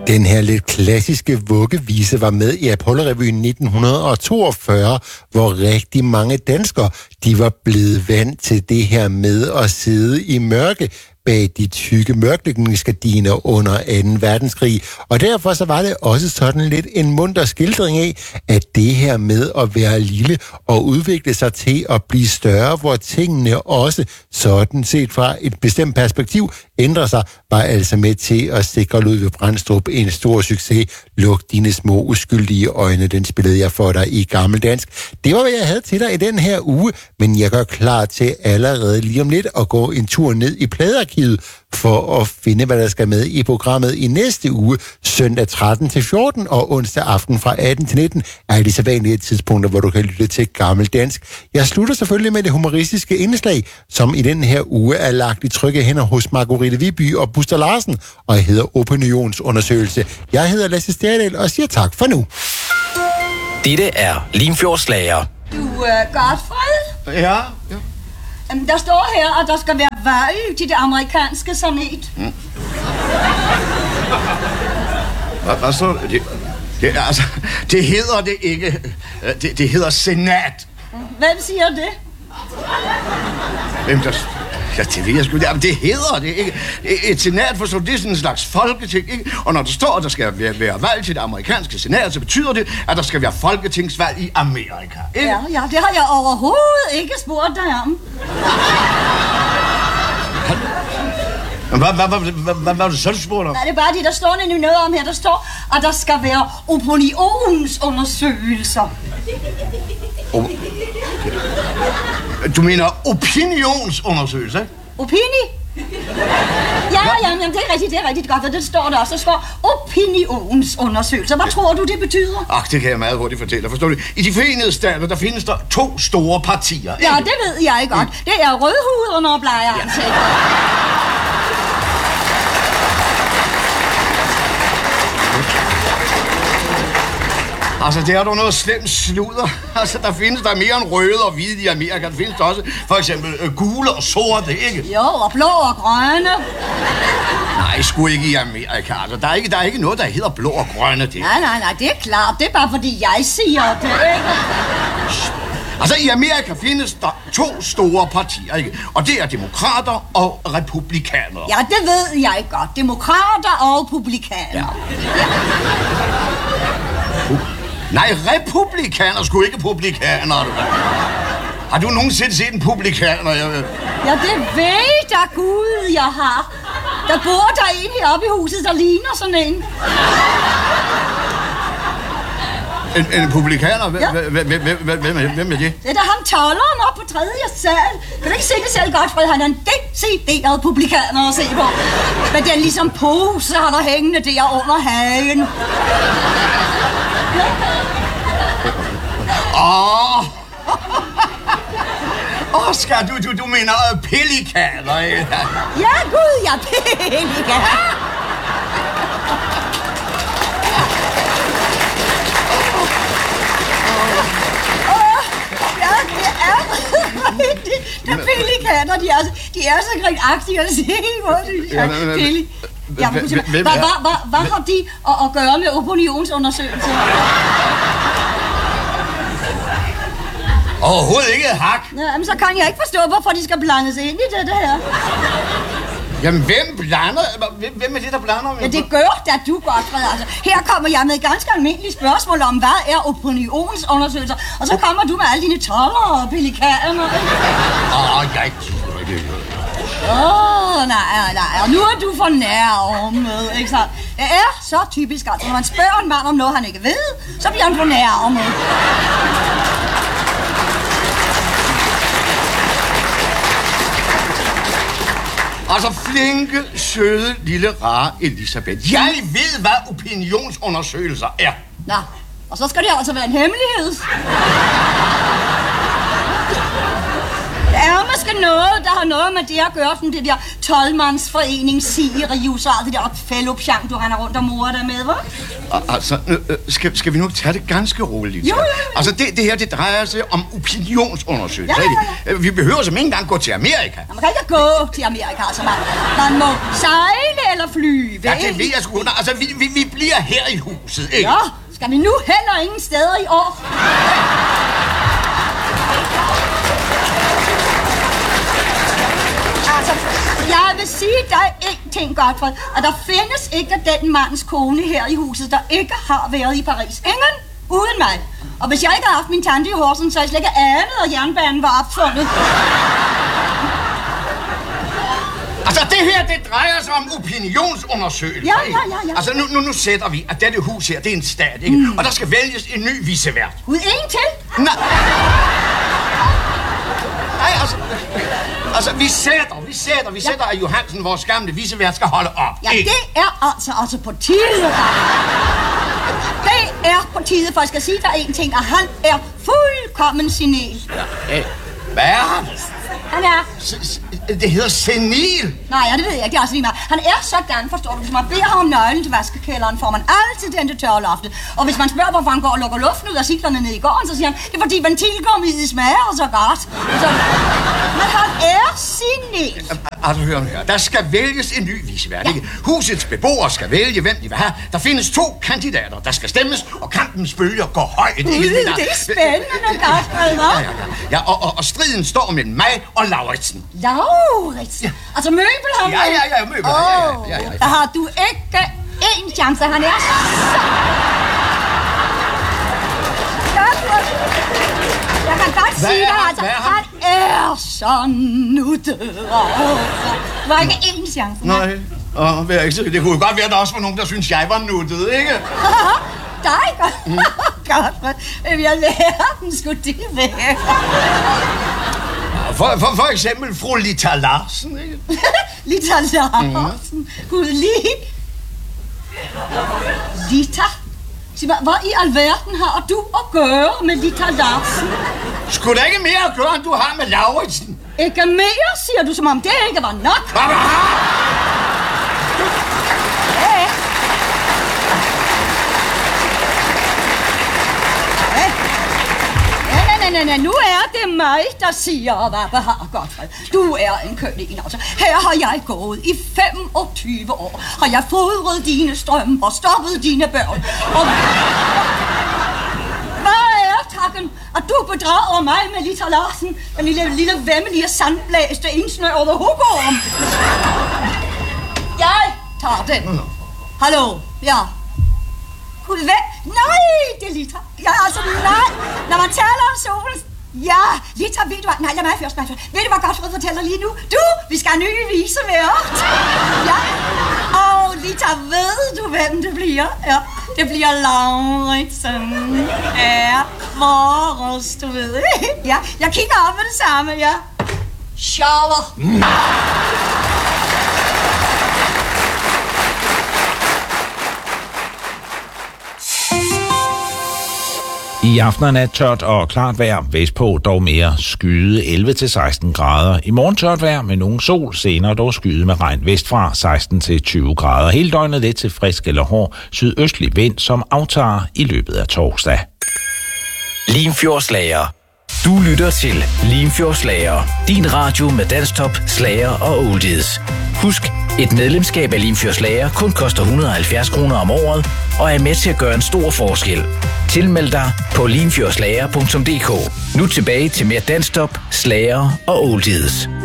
Den her lidt klassiske vuggevise var med i Apollo-revyen 1942, hvor rigtig mange danskere, de var blevet vant til det her med at sidde i mørke bag de tykke mørklægningsgardiner under 2. verdenskrig. Og derfor så var det også sådan lidt en munter skildring af, at det her med at være lille og udvikle sig til at blive større, hvor tingene også sådan set fra et bestemt perspektiv ændrer sig, var altså med til at sikre Ludvig Brandstrup en stor succes. Luk dine små uskyldige øjne, den spillede jeg for dig i gammeldansk. Det var, hvad jeg havde til dig i den her uge, men jeg gør klar til allerede lige om lidt at gå en tur ned i pladearkivet for at finde, hvad der skal med i programmet i næste uge, søndag 13-14 og onsdag aften fra 18-19, er de sædvanlige tidspunkter, hvor du kan lytte til gammeldansk. Jeg slutter selvfølgelig med det humoristiske indslag, som i den her uge er lagt i trygge hænder hos Margrethe Viby og Buster Larsen, og jeg hedder Opinionsundersøgelse. Jeg hedder Lasse Stjernedal og siger tak for nu. Dette er Limfjordslager. Du, Godfred? Ja. Der står her, at der skal være valg til det amerikanske senat. Hvad står det? Det hedder det ikke. Det hedder senat. Hvem siger det? Hvem der... Ja, det ved jeg sgu. Jamen, det hedder det ikke. Et senat, forstår det er sådan en slags folketing, ikke? Og når der står, at der skal være valg til det amerikanske senat, så betyder det, at der skal være folketingsvalg i Amerika, ikke? Ja, det har jeg overhovedet ikke spurgt dig om. Hvad var det så, du spurgte om? Nej, det er bare det, der står nemlig noget om her. Der står, at der skal være opinionsundersøgelser. Du mener opinionsundersøgelser, ikke? Opini? Ja, jamen, det er rigtigt godt, og det står der også. Der står opinionsundersøgelser. Hvad tror du, det betyder? Det kan jeg meget hurtigt fortælle. Forstår du? I de Forenede Stater, der findes der 2 store partier, ikke? Ja, det ved jeg godt. Det er rødhuderne og blejerne. Ja. Altså, det er dog noget slemt sludder. Altså, der findes der mere end røde og hvide i Amerika. Der findes der også, for eksempel, gule og sorte, ikke? Jo, og blå og grønne. Nej, sgu ikke i Amerika. Altså, der er ikke noget, der hedder blå og grønne, det. Nej, det er klart. Det er bare, fordi jeg siger det, ikke? Altså, i Amerika findes der 2 store partier, ikke? Og det er demokrater og republikanere. Ja, det ved jeg godt. Demokrater og republikanere. Ja. Nej, republikanere, sgu ikke publikanere. Har du nogensinde set en publikaner? Ja, det ved da Gud, jeg har. Der bor der en heroppe i huset, der ligner sådan en. En publikaner? Ja. Hvem er det? Det er da ham tolderen op på 3. sal. Kan du ikke se det selv godt, Fred? Han er en decideret publikaner at se på. Men den ligesom pose, han har hængende der under hagen. Oscar, du mener pelikaner, ikke? Ja, Gud, jeg pelikaner. De pelikaner, de er så grænagtige at se på det. Hvad har de at gøre med opinionsundersøgelser? Overhovedet ikke et hak. Ja, men så kan jeg ikke forstå, hvorfor de skal blandes ind i det her. Jamen, hvem blander? Hvem er det, der blander? Ja, det gør da du godt, Fred. Altså, her kommer jeg med et ganske almindeligt spørgsmål om, hvad er opinionsundersøgelser? Og så kommer du med alle dine toller og pelikaner. Jeg gider ikke. Nej, og nu er du for nærmet, ikke sant? Det er så typisk, altså, når man spørger en mand om noget, han ikke ved, så bliver han for nærmet. Altså, flinke, søde, lille, rare Elisabeth. Jeg ved, hvad opinionsundersøgelser er. Nå, og så skal det altså være en hemmelighed. Ja, men skal ikke noget, der har noget med det at gøre, som det der 12-mandsforening Sirius og alt det der fællopjang, du render rundt og morer der med, hva'? Altså, skal vi nu tage det ganske roligt? Jo. Altså, det her, det drejer sig om opinionsundersøgelser. Ja. Vi behøver som ikke engang gå til Amerika. Man kan ikke gå til Amerika, altså. Man må sejle eller flyve. Ja, det ved jeg sgu. Altså, vi bliver her i huset, ikke? Ja, skal vi nu heller ingen steder i år? Altså, jeg vil sige dig én ting, Godfred, at der findes ikke den mands kone her i huset, der ikke har været i Paris. Ingen uden mig. Og hvis jeg ikke havde haft min tante i Horsens, så jeg slet ikke anet, at jernbanen var opfundet. Altså, det her, det drejer sig om opinionsundersøgelser. Ja. Altså, nu sætter vi, at dette hus her, det er en stat, ikke? Og der skal vælges en ny vicevært. Ud en til? Nej, altså, vi sætter, at Johansen, vores gamle vicevært, skal holde op. Ja, ikke? det er altså på tide. Det er på tide, for jeg skal sige dig en ting, at han er fuldkommen senil. Ja, hvad er han? Han er... Det hedder senil. Nej, ja, det ved jeg ikke, det er også lige meget. Han er sådan, forstår du, hvis man beder ham om nøglen til vaskekælderen, får man altid den til tørreloftet. Og hvis man spørger, hvorfor han går og lukker luften ud af ciklerne nede i gården, så siger han, det er fordi ventilgummiet smager så godt. Så, men han er senil. Altså, hør her. Der skal vælges en ny vicevært, ikke? Husets beboere skal vælge, hvem de vil have. Der findes 2 kandidater, der skal stemmes, og kampens bølger går højt. Det er spændende, Godfred, hva'? Ja, og striden står mellem mig og Lauritsen. Lauritsen? Altså Møbelhammer? Ja, Møbelhammer. Ja. Der har du ikke én chance, han er så... Jeg kan godt sige dig, altså, han er så nuttet. Der var ikke én chance. Nej, det kunne jo godt være, at der også var nogen, der synes jeg var nuttet, ikke? Dig, godt. Jeg lærer den sgu det væk. For eksempel fru Lita Larsen, ikke? Lita Larsen? Gud, Lita? Sig mig, hvad i alverden har du at gøre med Lita Larsen? Skulle der ikke mere at gøre, end du har med Lauritsen? Ikke mere, siger du, som om det ikke var nok. Nej, nu er det mig, der siger, hvad behar, Godfred. Du er en kønning, altså. Her har jeg gået i 25 år. Har jeg fodret dine strømper, stoppet dine børn. Og hvad er takken, at du bedrager mig med Lita Larsen, den lille vemmelige sandblæste indsnørede hugorm? Jeg tager den. Hallo, ja. Gud, hvad? Nej, det er Lita. Ja, altså, nej. Når man taler om solen... Ja, Lita, ved du hvad? Nej, lad mig først. Ved du hvad Godfred fortæller lige nu? Vi skal have nye vicevært. Ja. Og Lita, ved du, hvem det bliver? Ja, det bliver Lauritsen. Ja, vores, du ved. Ja, jeg kigger op med det samme, ja. Shower. I aften er nat tørt og klart vejr, vestpå dog mere skyde 11-16 grader. I morgen tørt vejr med nogen sol, senere dog skyde med regn vestfra 16-20 grader. Hele døgnet lidt til frisk eller hård sydøstlig vind, som aftager i løbet af torsdag. Limfjordslager. Du lytter til Limfjordslager. Din radio med danstop, slager og oldies. Husk, et medlemskab af Limfjordslager kun koster 170 kroner om året og er med til at gøre en stor forskel. Tilmeld dig på limfjordslager.dk. Nu tilbage til mere danstop, slager og oldies.